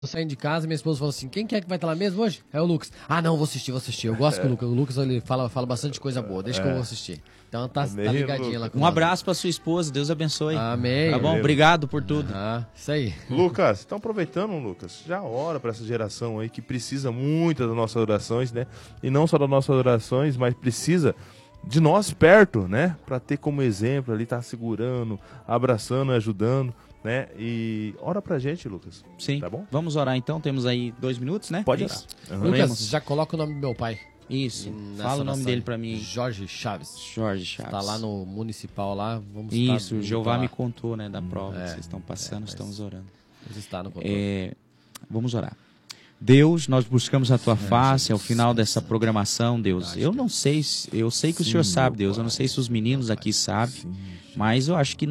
saindo de casa, minha esposa falou assim, quem que é que vai estar lá mesmo hoje? É o Lucas. Ah, não, vou assistir. Eu gosto do Lucas. O Lucas, ele fala bastante coisa boa, deixa que eu vou assistir. Então tá ligadinha lá com Um abraço pra sua esposa, Deus abençoe. Amém. Tá bom? Obrigado por tudo. Isso aí. Lucas, então aproveitando, Lucas, já ora pra essa geração aí que precisa muito das nossas orações, né? E não só das nossas orações, mas precisa de nós perto, né? Pra ter como exemplo ali, tá segurando, abraçando, ajudando, né? E ora pra gente, Lucas. Sim. Tá bom? Vamos orar então, temos aí 2 minutos, né? Pode Isso. orar. Lucas, já coloca o nome do meu pai. Isso. Fala o nome dele pra mim. Jorge Chaves. Jorge Chaves. Tá lá no municipal lá. Vamos Isso, o Jeová me me contou, né, da prova que vocês estão passando, estamos orando. está no controle. Vamos orar. Deus, nós buscamos a Tua face ao final dessa programação, Deus. Eu não sei, eu sei que o Senhor sabe, Deus. Eu não sei se os meninos aqui sabem, mas eu acho que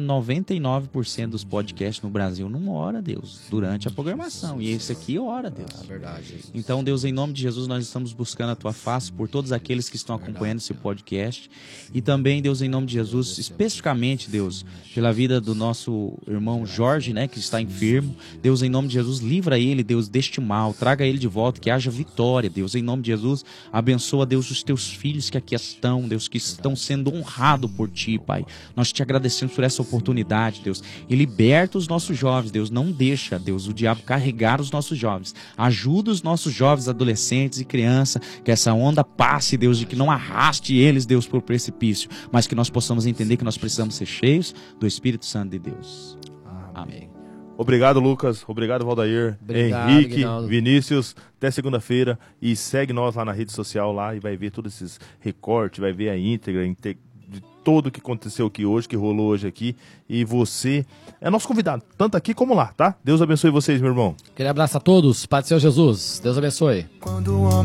99% dos podcasts no Brasil não ora, Deus, durante a programação. E esse aqui ora, Deus. É verdade. Então, Deus, em nome de Jesus, nós estamos buscando a Tua face por todos aqueles que estão acompanhando esse podcast. E também, Deus, em nome de Jesus, especificamente, Deus, pela vida do nosso irmão Jorge, né, que está enfermo. Deus, em nome de Jesus, livra ele, Deus, deste mal. Traga ele de volta, que haja vitória, Deus. Em nome de Jesus, abençoa, Deus, os Teus filhos que aqui estão, Deus, que estão sendo honrados por Ti, Pai. Nós te agradecemos por essa oportunidade, Deus. E liberta os nossos jovens, Deus. Não deixa, Deus, o diabo carregar os nossos jovens. Ajuda os nossos jovens, adolescentes e crianças, que essa onda passe, Deus, de que não arraste eles, Deus, para o precipício, mas que nós possamos entender que nós precisamos ser cheios do Espírito Santo de Deus. Amém. Obrigado, Lucas. Obrigado, Valdair. Obrigado, Henrique, Guinaldo. Vinícius. Até segunda-feira. E segue nós lá na rede social lá e vai ver todos esses recortes, vai ver a íntegra de tudo o que aconteceu aqui hoje, que rolou hoje aqui. E você é nosso convidado, tanto aqui como lá, tá? Deus abençoe vocês, meu irmão. Aquele abraço a todos. Pai do Senhor Jesus. Deus abençoe.